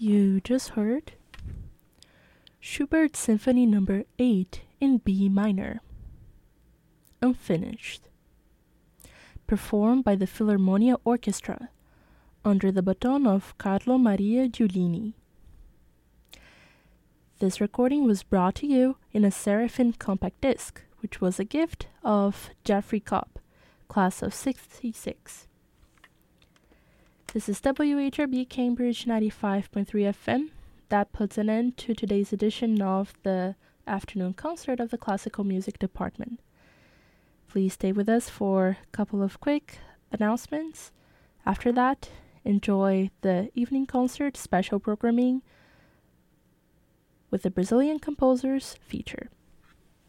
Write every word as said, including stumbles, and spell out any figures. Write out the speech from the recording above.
You just heard Schubert Symphony Number eight in B minor, Unfinished, performed by the Philharmonia Orchestra under the baton of Carlo Maria Giulini. This recording was brought to you in a Seraphim compact disc, which was a gift of Jeffrey Kopp, class of sixty-six. This is W H R B Cambridge ninety-five point three F M. That puts an end to today's edition of the afternoon concert of the Classical Music Department. Please stay with us for a couple of quick announcements. After that, enjoy the evening concert special programming with the Brazilian composers feature.